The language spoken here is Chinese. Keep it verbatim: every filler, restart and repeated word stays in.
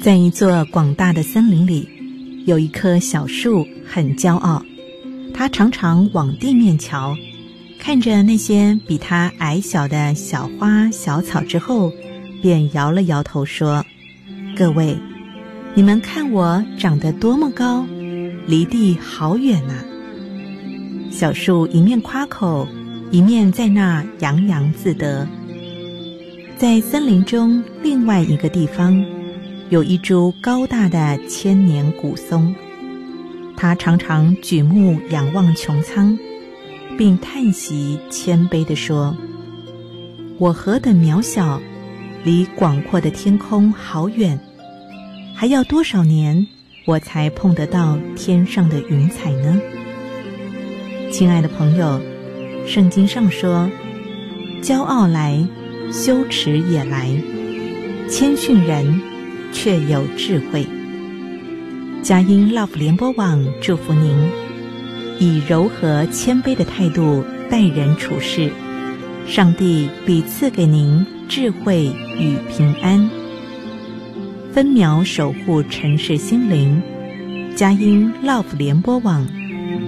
在一座广大的森林里，有一棵小树很骄傲，它常常往地面瞧，看着那些比它矮小的小花小草之后，便摇了摇头说：各位，你们看我长得多么高，离地好远啊。小树一面夸口，一面在那洋洋自得。在森林中另外一个地方，有一株高大的千年古松，它常常举目仰望穹苍，并叹息谦卑地说：我何等渺小，离广阔的天空好远，还要多少年我才碰得到天上的云彩呢？亲爱的朋友，圣经上说，骄傲来，羞耻也来，谦逊人却有智慧。佳音 Love 联播网祝福您，以柔和谦卑的态度待人处事，上帝必赐给您智慧与平安。分秒守护城市心灵，佳音 Love 联播网。